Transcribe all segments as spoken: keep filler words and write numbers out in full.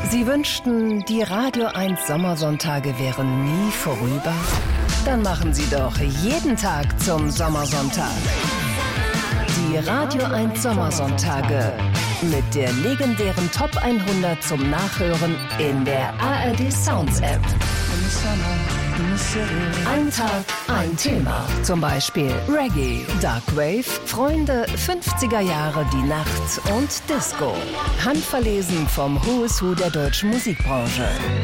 Sie wünschten, die Radio eins Sommersonntage wären nie vorüber? Dann machen Sie doch jeden Tag zum Sommersonntag. Die Radio eins Sommersonntage mit der legendären Top hundert zum Nachhören in der A R D Sounds App. Ein Tag, ein Thema. Zum Beispiel Reggae, Dark Wave, Freunde, fünfziger Jahre, die Nacht und Disco. Handverlesen vom Who is Who der deutschen Musikbranche.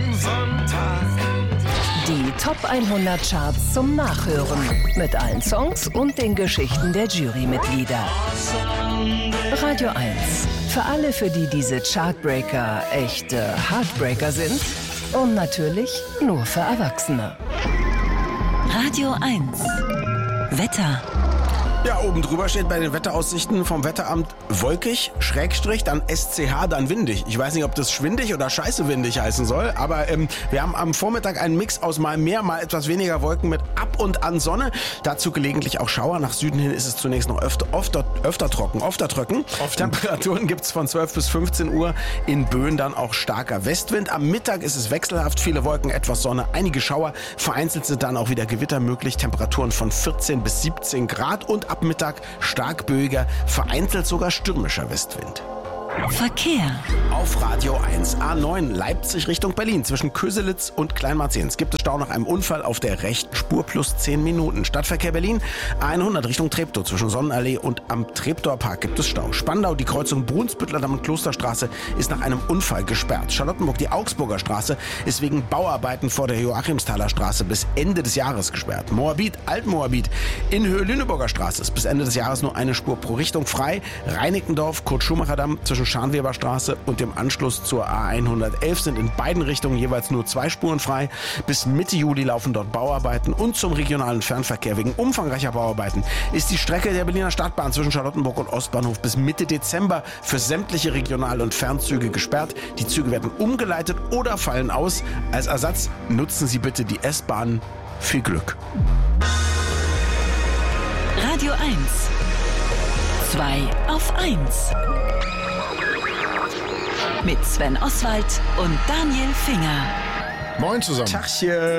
Die Top hundert Charts zum Nachhören. Mit allen Songs und den Geschichten der Jurymitglieder. Radio eins. Für alle, für die diese Chartbreaker echte Heartbreaker sind. Und natürlich nur für Erwachsene. Radio eins. Wetter. Ja, oben drüber steht bei den Wetteraussichten vom Wetteramt wolkig, Schrägstrich, dann S C H, dann windig. Ich weiß nicht, ob das schwindig oder scheiße windig heißen soll, aber ähm, wir haben am Vormittag einen Mix aus mal mehr, mal etwas weniger Wolken mit ab und an Sonne. Dazu gelegentlich auch Schauer. Nach Süden hin ist es zunächst noch öfter, öfter, öfter trocken, öfter trocken. Temperaturen gibt's von zwölf bis fünfzehn Uhr. In Böen dann auch starker Westwind. Am Mittag ist es wechselhaft, viele Wolken, etwas Sonne, einige Schauer. Vereinzelt sind dann auch wieder Gewitter möglich. Temperaturen von vierzehn bis siebzehn Grad und ab Mittag stark böiger, vereinzelt sogar stürmischer Westwind. Verkehr. Auf Radio eins. A neun Leipzig Richtung Berlin. Zwischen Köselitz und Kleinmarzens gibt es Stau nach einem Unfall auf der rechten Spur plus zehn Minuten. Stadtverkehr Berlin. A hundert Richtung Treptow. Zwischen Sonnenallee und am Treptower Park gibt es Stau. Spandau, die Kreuzung Brunsbüttler Damm und Klosterstraße ist nach einem Unfall gesperrt. Charlottenburg, die Augsburger Straße ist wegen Bauarbeiten vor der Joachimsthaler Straße bis Ende des Jahres gesperrt. Moabit, Altmoabit in Höhe Lüneburger Straße ist bis Ende des Jahres nur eine Spur pro Richtung frei. Reinickendorf, Kurt-Schumacher-Damm zwischen Scharnweberstraße und dem Anschluss zur A hundertelf sind in beiden Richtungen jeweils nur zwei Spuren frei. Bis Mitte Juli laufen dort Bauarbeiten und zum regionalen Fernverkehr wegen umfangreicher Bauarbeiten ist die Strecke der Berliner Stadtbahn zwischen Charlottenburg und Ostbahnhof bis Mitte Dezember für sämtliche Regional- und Fernzüge gesperrt. Die Züge werden umgeleitet oder fallen aus. Als Ersatz nutzen Sie bitte die S-Bahn. Viel Glück. Radio eins. zwei auf eins. Mit Sven Oswald und Daniel Finger. Moin zusammen. Tachchen.